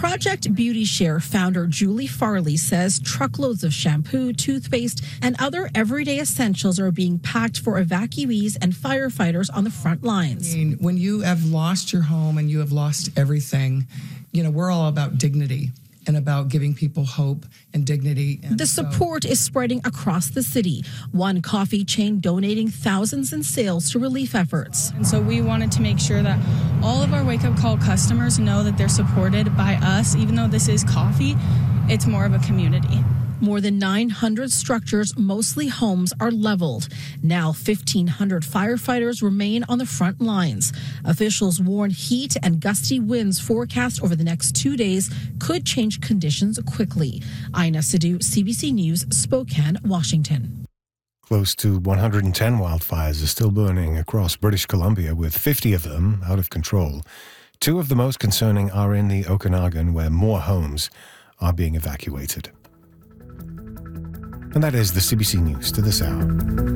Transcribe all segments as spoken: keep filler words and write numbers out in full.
Project Beauty Share founder Julie Farley says truckloads of shampoo, toothpaste, and other everyday essentials are being packed for evacuees and firefighters on the front lines. I mean, when you have lost your home and you have lost everything, you know, we're all about dignity and about giving people hope and dignity. And the so- support is spreading across the city. One coffee chain donating thousands in sales to relief efforts. And so we wanted to make sure that all of our Wake Up Call customers know that they're supported by us. Even though this is coffee, it's more of a community. More than nine hundred structures, mostly homes, are leveled. Now fifteen hundred firefighters remain on the front lines. Officials warn heat and gusty winds forecast over the next two days could change conditions quickly. Ina Sidhu, C B C News, Spokane, Washington. Close to one hundred ten wildfires are still burning across British Columbia, with fifty of them out of control. Two of the most concerning are in the Okanagan, where more homes are being evacuated. And that is the C B C News to this hour.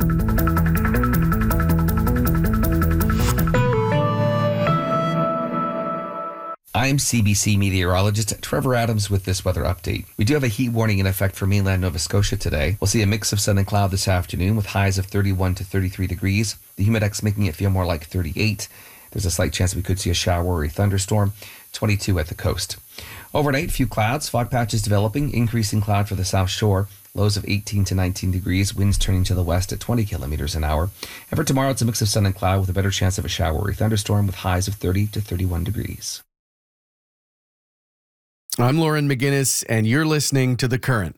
I'm C B C meteorologist Trevor Adams with this weather update. We do have a heat warning in effect for mainland Nova Scotia today. We'll see a mix of sun and cloud this afternoon with highs of thirty-one to thirty-three degrees. The humidex making it feel more like thirty-eight. There's a slight chance we could see a shower or a thunderstorm. twenty-two at the coast. Overnight, few clouds, fog patches developing, increasing cloud for the south shore. Lows of eighteen to nineteen degrees, winds turning to the west at twenty kilometers an hour. And for tomorrow, it's a mix of sun and cloud with a better chance of a shower or a thunderstorm with highs of thirty to thirty-one degrees. I'm Lauren McGinnis, and you're listening to The Current.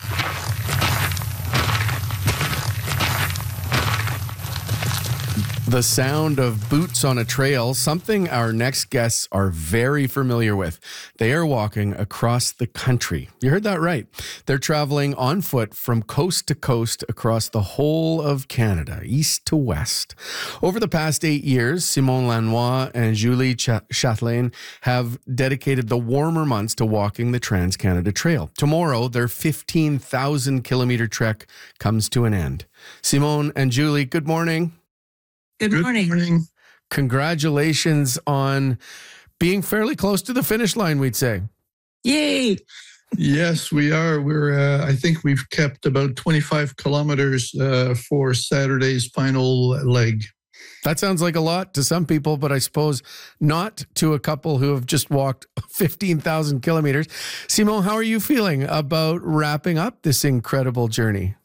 The sound of boots on a trail, something our next guests are very familiar with. They are walking across the country. You heard that right. They're traveling on foot from coast to coast across the whole of Canada, east to west. Over the past eight years, Simon Lanois and Julie Ch- Chatelain have dedicated the warmer months to walking the Trans-Canada Trail. Tomorrow, their fifteen thousand kilometer trek comes to an end. Simon and Julie, good morning. Good morning. Good morning. Congratulations on being fairly close to the finish line, we'd say. Yay. Yes, we are. We're, uh, I think we've kept about twenty-five kilometers uh, for Saturday's final leg. That sounds like a lot to some people, but I suppose not to a couple who have just walked fifteen thousand kilometers. Simon, how are you feeling about wrapping up this incredible journey?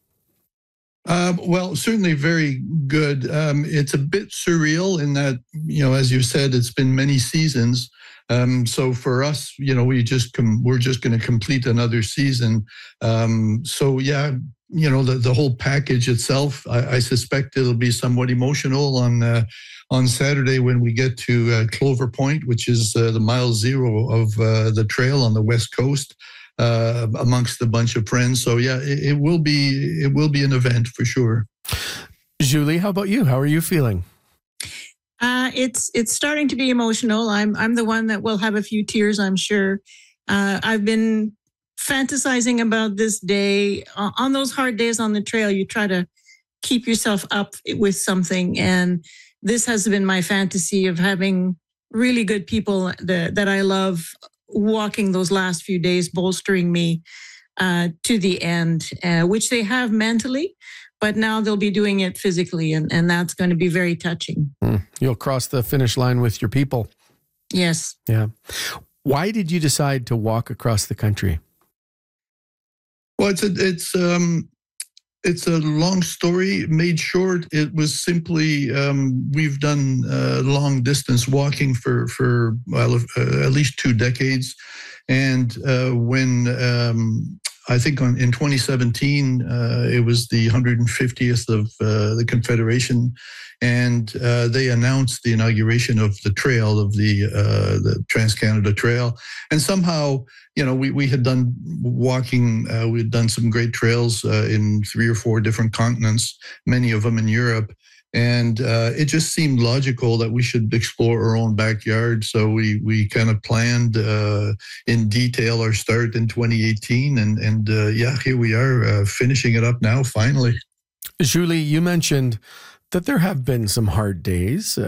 Um, well, certainly very good. Um, it's a bit surreal in that, you know, as you said, it's been many seasons. Um, so for us, you know, we just com- we're just going to complete another season. Um, so yeah, you know, the, the whole package itself, I, I suspect it'll be somewhat emotional on uh, on Saturday when we get to uh, Clover Point, which is uh, the mile zero of uh, the trail on the west coast. Uh, amongst a bunch of friends. So yeah, it, it will be it will be an event for sure. Julie, how about you? How are you feeling? Uh, it's it's starting to be emotional. I'm I'm the one that will have a few tears, I'm sure. Uh, I've been fantasizing about this day. Uh, on those hard days on the trail, you try to keep yourself up with something, and this has been my fantasy of having really good people that, that I love walking those last few days, bolstering me uh, to the end, uh, which they have mentally, but now they'll be doing it physically, and, and that's going to be very touching. Mm. You'll cross the finish line with your people. Yes. Yeah. Why did you decide to walk across the country? Well, it's a, it's um, it's a long story made short. It was simply um, we've done uh, long distance walking for for well, uh, at least two decades, and uh, when um, I think on, in twenty seventeen uh, it was the one hundred fiftieth of uh, the Confederation, and uh, they announced the inauguration of the trail of the uh, the Trans-Canada Trail, and somehow. You know, we, we had done walking, uh, we had done some great trails uh, in three or four different continents, many of them in Europe. And uh, it just seemed logical that we should explore our own backyard. So we we kind of planned uh, in detail our start in twenty eighteen. And, and uh, yeah, here we are uh, finishing it up now, finally. Julie, you mentioned that there have been some hard days.